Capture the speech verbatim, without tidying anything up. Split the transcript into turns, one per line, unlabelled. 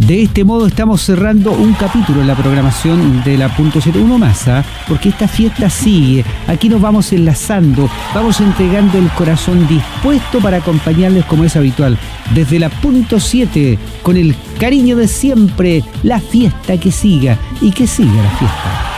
De este modo estamos cerrando un capítulo en la programación de la punto siete, uno más, ¿eh? Porque esta fiesta sigue. Aquí nos vamos enlazando, vamos entregando el corazón dispuesto para acompañarles como es habitual. Desde la punto siete, con el cariño de siempre, la fiesta que siga y que siga la fiesta.